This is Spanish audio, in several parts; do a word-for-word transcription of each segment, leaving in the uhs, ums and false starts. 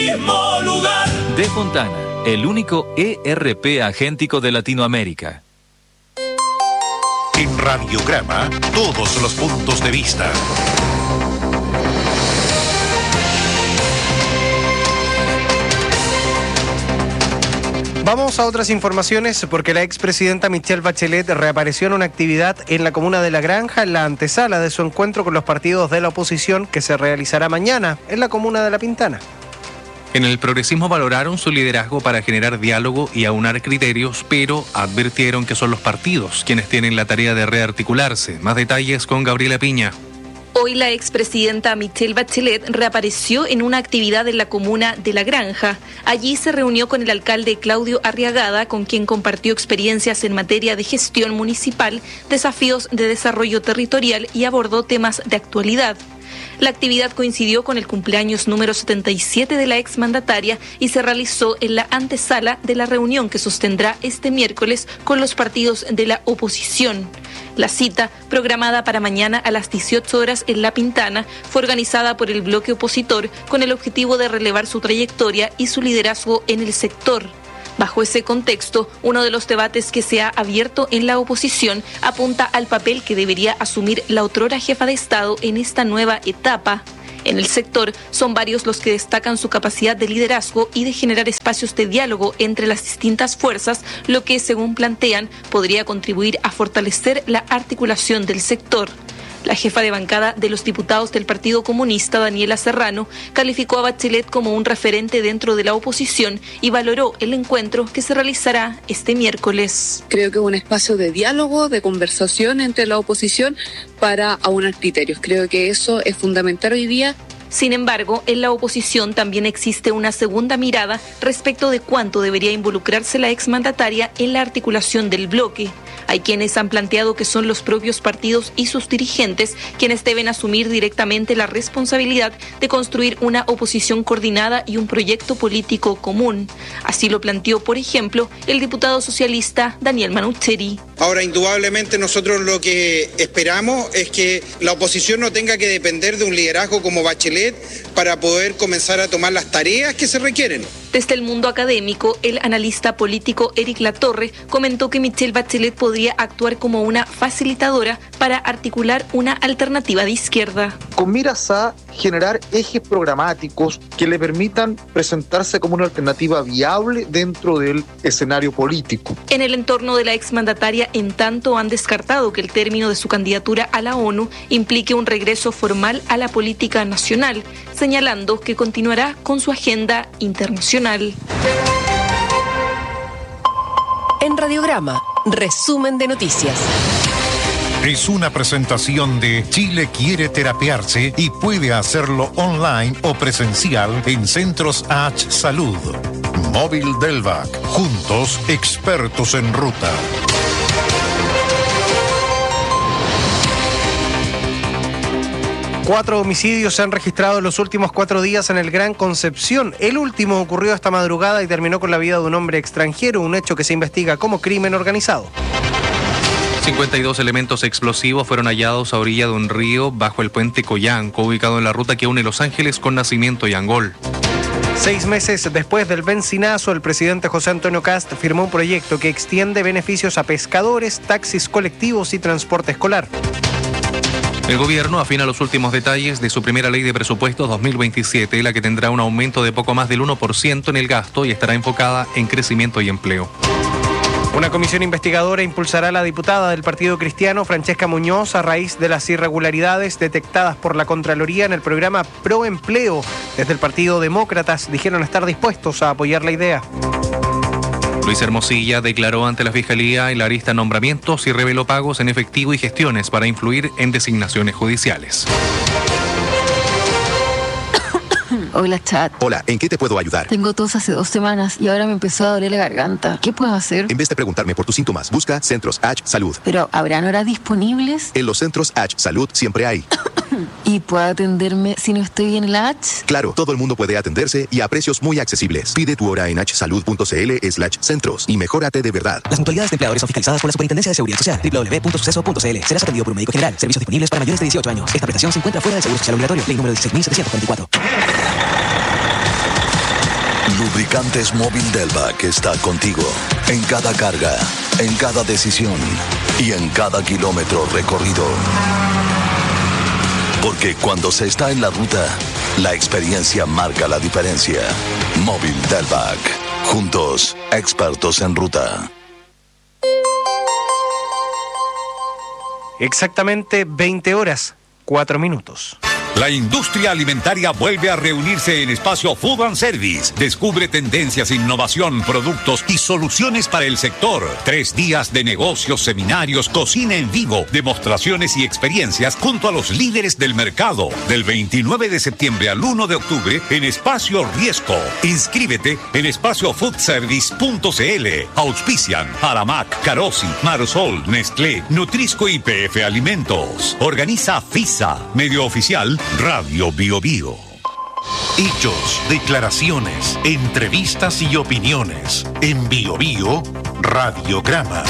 mismo lugar. De Fontana, el único E R P agéntico de Latinoamérica. En Radiograma, todos los puntos de vista. Vamos a otras informaciones porque la expresidenta Michelle Bachelet reapareció en una actividad en la comuna de La Granja en la antesala de su encuentro con los partidos de la oposición que se realizará mañana en la comuna de La Pintana. En el progresismo valoraron su liderazgo para generar diálogo y aunar criterios, pero advirtieron que son los partidos quienes tienen la tarea de rearticularse. Más detalles con Gabriela Piña. Hoy la expresidenta Michelle Bachelet reapareció en una actividad en la comuna de La Granja. Allí se reunió con el alcalde Claudio Arriagada, con quien compartió experiencias en materia de gestión municipal, desafíos de desarrollo territorial y abordó temas de actualidad. La actividad coincidió con el cumpleaños número setenta y siete de la exmandataria y se realizó en la antesala de la reunión que sostendrá este miércoles con los partidos de la oposición. La cita, programada para mañana a las dieciocho horas en La Pintana, fue organizada por el bloque opositor con el objetivo de relevar su trayectoria y su liderazgo en el sector. Bajo ese contexto, uno de los debates que se ha abierto en la oposición apunta al papel que debería asumir la otrora jefa de Estado en esta nueva etapa. En el sector son varios los que destacan su capacidad de liderazgo y de generar espacios de diálogo entre las distintas fuerzas, lo que, según plantean, podría contribuir a fortalecer la articulación del sector. La jefa de bancada de los diputados del Partido Comunista, Daniela Serrano, calificó a Bachelet como un referente dentro de la oposición y valoró el encuentro que se realizará este miércoles. Creo que es un espacio de diálogo, de conversación entre la oposición para aunar criterios. Creo que eso es fundamental hoy día. Sin embargo, en la oposición también existe una segunda mirada respecto de cuánto debería involucrarse la exmandataria en la articulación del bloque. Hay quienes han planteado que son los propios partidos y sus dirigentes quienes deben asumir directamente la responsabilidad de construir una oposición coordinada y un proyecto político común. Así lo planteó, por ejemplo, el diputado socialista Daniel Manucheri. Ahora, indudablemente nosotros lo que esperamos es que la oposición no tenga que depender de un liderazgo como Bachelet para poder comenzar a tomar las tareas que se requieren. Desde el mundo académico, el analista político Eric Latorre comentó que Michelle Bachelet podría actuar como una facilitadora para articular una alternativa de izquierda. Con miras a generar ejes programáticos que le permitan presentarse como una alternativa viable dentro del escenario político. En el entorno de la exmandataria, en tanto, han descartado que el término de su candidatura a la ONU implique un regreso formal a la política nacional, señalando que continuará con su agenda internacional. En Radiograma, resumen de noticias. Es una presentación de Chile quiere terapiarse y puede hacerlo online o presencial en Centros H Salud. Móvil Delvac, juntos expertos en ruta. Cuatro homicidios se han registrado en los últimos cuatro días en el Gran Concepción. El último ocurrió esta madrugada y terminó con la vida de un hombre extranjero, un hecho que se investiga como crimen organizado. cincuenta y dos elementos explosivos fueron hallados a orilla de un río bajo el puente Coyanco, ubicado en la ruta que une Los Ángeles con Nacimiento y Angol. Seis meses después del bencinazo, el presidente José Antonio Kast firmó un proyecto que extiende beneficios a pescadores, taxis colectivos y transporte escolar. El gobierno afina los últimos detalles de su primera ley de presupuestos dos mil veintisiete, la que tendrá un aumento de poco más del uno por ciento en el gasto y estará enfocada en crecimiento y empleo. Una comisión investigadora impulsará a la diputada del Partido Cristiano, Francesca Muñoz, a raíz de las irregularidades detectadas por la Contraloría en el programa Pro Empleo. Desde el Partido Demócratas dijeron estar dispuestos a apoyar la idea. Luis Hermosilla declaró ante la Fiscalía en la lista nombramientos y reveló pagos en efectivo y gestiones para influir en designaciones judiciales. Hola, chat. Hola, ¿en qué te puedo ayudar? Tengo tos hace dos semanas y ahora me empezó a doler la garganta. ¿Qué puedo hacer? En vez de preguntarme por tus síntomas, busca Centros H Salud. ¿Pero habrán horas disponibles? En los Centros H Salud siempre hay. ¿Y puedo atenderme si no estoy en la H? Claro, todo el mundo puede atenderse y a precios muy accesibles. Pide tu hora en hsalud.cl slash centros y mejórate de verdad. Las mutualidades de empleadores son fiscalizadas por la Superintendencia de Seguridad Social. doble u doble u doble u punto suceso punto c l. Serás atendido por un médico general. Servicios disponibles para mayores de dieciocho años. Esta prestación se encuentra fuera del Seguro Social Obligatorio. Ley número dieciséis mil setecientos cuarenta y cuatro. Lubricantes Móvil Delvac está contigo en cada carga, en cada decisión y en cada kilómetro recorrido. Porque cuando se está en la ruta, la experiencia marca la diferencia. Móvil Delvac. Juntos, expertos en ruta. Exactamente veinte horas, cuatro minutos. La industria alimentaria vuelve a reunirse en Espacio Food and Service. Descubre tendencias, innovación, productos y soluciones para el sector. Tres días de negocios, seminarios, cocina en vivo, demostraciones y experiencias junto a los líderes del mercado. Del veintinueve de septiembre al uno de octubre en Espacio Riesco. Inscríbete en espacio food service punto c l. Auspician Aramac, Carosi, Marosol, Nestlé, Nutrisco y P F Alimentos. Organiza FISA, medio oficial Radio Bio Bio. Hechos, declaraciones, entrevistas y opiniones. En Bio Bio, Radiograma.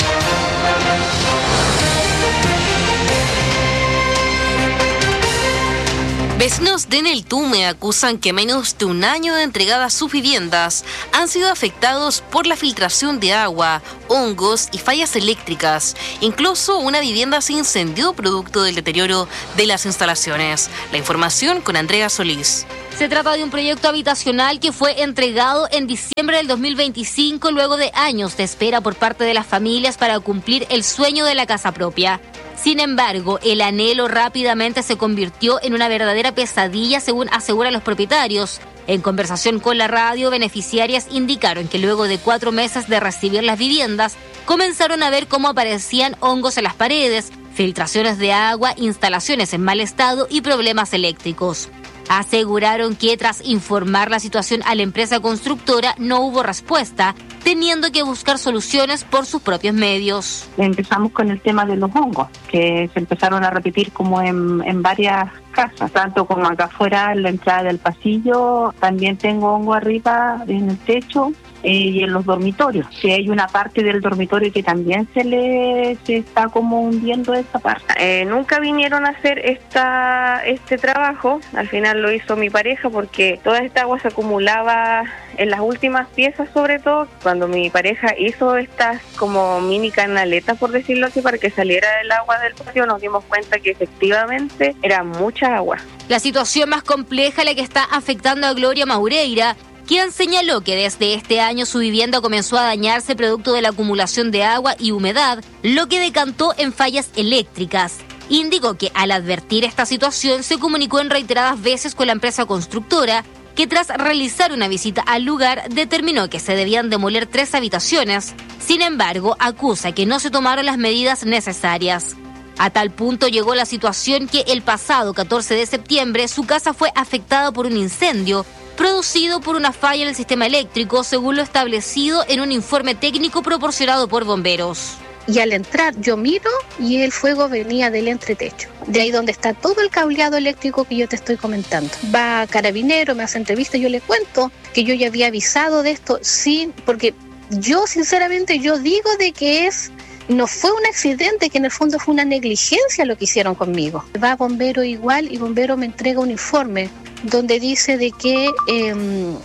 Vecinos de Neltume acusan que menos de un año de entregadas sus viviendas han sido afectados por la filtración de agua, hongos y fallas eléctricas. Incluso una vivienda se incendió producto del deterioro de las instalaciones. La información con Andrea Solís. Se trata de un proyecto habitacional que fue entregado en diciembre del dos mil veinticinco luego de años de espera por parte de las familias para cumplir el sueño de la casa propia. Sin embargo, el anhelo rápidamente se convirtió en una verdadera pesadilla, según aseguran los propietarios. En conversación con la radio, beneficiarias indicaron que luego de cuatro meses de recibir las viviendas, comenzaron a ver cómo aparecían hongos en las paredes, filtraciones de agua, instalaciones en mal estado y problemas eléctricos. Aseguraron que tras informar la situación a la empresa constructora no hubo respuesta, teniendo que buscar soluciones por sus propios medios. Empezamos con el tema de los hongos, que se empezaron a repetir como en, en varias casas, tanto como acá afuera en la entrada del pasillo, también tengo hongo arriba en el techo. Eh, y en los dormitorios, que hay una parte del dormitorio que también se le se está como hundiendo esa parte. Eh, nunca vinieron a hacer esta este trabajo, al final lo hizo mi pareja porque toda esta agua se acumulaba en las últimas piezas, sobre todo cuando mi pareja hizo estas como mini canaletas, por decirlo así, para que saliera el agua del patio, nos dimos cuenta que efectivamente era mucha agua. La situación más compleja la que está afectando a Gloria Maureira, quien señaló que desde este año su vivienda comenzó a dañarse producto de la acumulación de agua y humedad, lo que decantó en fallas eléctricas. Indicó que al advertir esta situación se comunicó en reiteradas veces con la empresa constructora, que tras realizar una visita al lugar determinó que se debían demoler tres habitaciones. Sin embargo, acusa que no se tomaron las medidas necesarias. A tal punto llegó la situación que el pasado catorce de septiembre su casa fue afectada por un incendio producido por una falla en el sistema eléctrico, según lo establecido en un informe técnico proporcionado por bomberos. Y al entrar yo miro y el fuego venía del entretecho, de ahí donde está todo el cableado eléctrico que yo te estoy comentando. Va Carabinero, me hace entrevista, yo le cuento que yo ya había avisado de esto, sí, porque yo sinceramente yo digo de que es... No fue un accidente, que en el fondo fue una negligencia lo que hicieron conmigo. Va Bombero igual y Bombero me entrega un informe donde dice de que eh,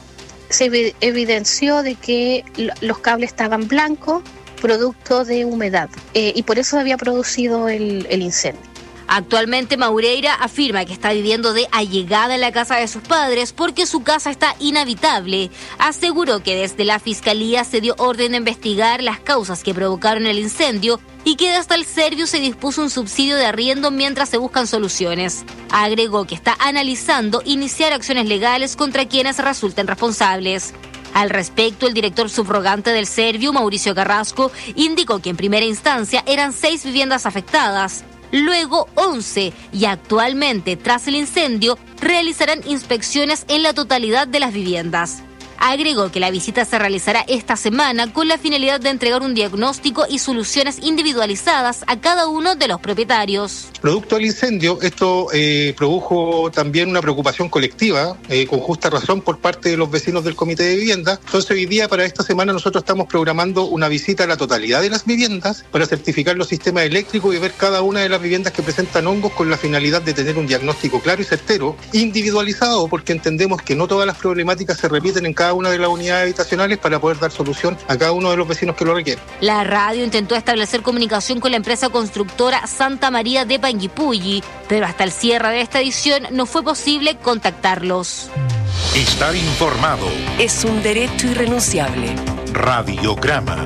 se evidenció de que los cables estaban blancos, producto de humedad, eh, y por eso se había producido el, el incendio. Actualmente Maureira afirma que está viviendo de allegada en la casa de sus padres porque su casa está inhabitable. Aseguró que desde la Fiscalía se dio orden de investigar las causas que provocaron el incendio y que hasta el Servio se dispuso un subsidio de arriendo mientras se buscan soluciones. Agregó que está analizando iniciar acciones legales contra quienes resulten responsables. Al respecto, el director subrogante del Servio, Mauricio Carrasco, indicó que en primera instancia eran seis viviendas afectadas, luego once, y actualmente, tras el incendio, realizarán inspecciones en la totalidad de las viviendas. Agregó que la visita se realizará esta semana con la finalidad de entregar un diagnóstico y soluciones individualizadas a cada uno de los propietarios. Producto del incendio, esto eh, produjo también una preocupación colectiva, eh, con justa razón por parte de los vecinos del Comité de Vivienda. Entonces hoy día, para esta semana, nosotros estamos programando una visita a la totalidad de las viviendas para certificar los sistemas eléctricos y ver cada una de las viviendas que presentan hongos con la finalidad de tener un diagnóstico claro y certero, individualizado, porque entendemos que no todas las problemáticas se repiten en cada cada una de las unidades habitacionales para poder dar solución a cada uno de los vecinos que lo requieren. La radio intentó establecer comunicación con la empresa constructora Santa María de Panguipulli, pero hasta el cierre de esta edición no fue posible contactarlos. Estar informado es un derecho irrenunciable. Radiograma.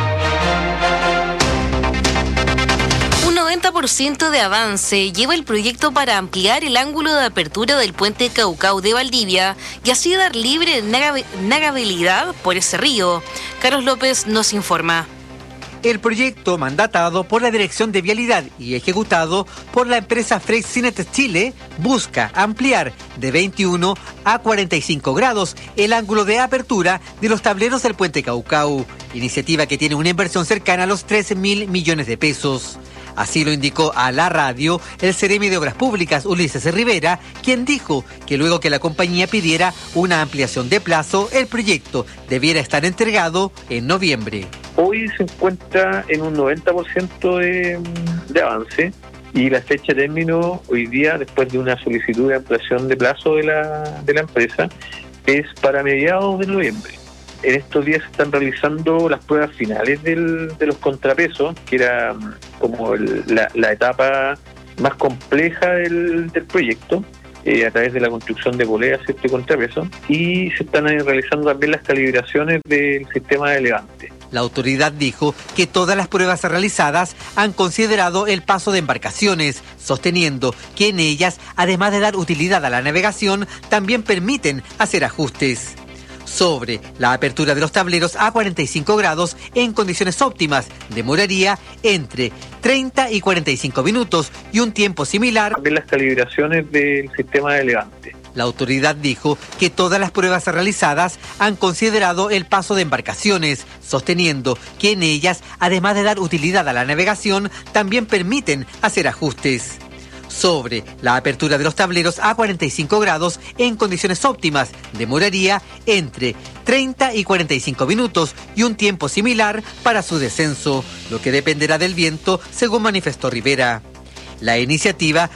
Un noventa por ciento de avance lleva el proyecto para ampliar el ángulo de apertura del puente Caucao de Valdivia y así dar libre naveg- navegabilidad por ese río. Carlos López nos informa. El proyecto, mandatado por la Dirección de Vialidad y ejecutado por la empresa Freyssinet Chile, busca ampliar de veintiuno a cuarenta y cinco grados el ángulo de apertura de los tableros del puente Caucao, iniciativa que tiene una inversión cercana a los trece mil millones de pesos. Así lo indicó a la radio el Seremi de Obras Públicas, Ulises Rivera, quien dijo que luego que la compañía pidiera una ampliación de plazo, el proyecto debiera estar entregado en noviembre. Hoy se encuentra en un noventa por ciento de, de avance y la fecha de término hoy día, después de una solicitud de ampliación de plazo de la, de la empresa, es para mediados de noviembre. En estos días se están realizando las pruebas finales del, de los contrapesos, que era como el, la, la etapa más compleja del, del proyecto, eh, a través de la construcción de poleas y contrapeso, y se están eh, realizando también las calibraciones del sistema de levante. La autoridad dijo que todas las pruebas realizadas han considerado el paso de embarcaciones, sosteniendo que en ellas, además de dar utilidad a la navegación, también permiten hacer ajustes. Sobre la apertura de los tableros a cuarenta y cinco grados en condiciones óptimas, demoraría entre treinta y cuarenta y cinco minutos y un tiempo similar. También las calibraciones del sistema de levante. La autoridad dijo que todas las pruebas realizadas han considerado el paso de embarcaciones, sosteniendo que en ellas, además de dar utilidad a la navegación, también permiten hacer ajustes. Sobre la apertura de los tableros a cuarenta y cinco grados en condiciones óptimas, demoraría entre treinta y cuarenta y cinco minutos y un tiempo similar para su descenso, lo que dependerá del viento, según manifestó Rivera. La iniciativa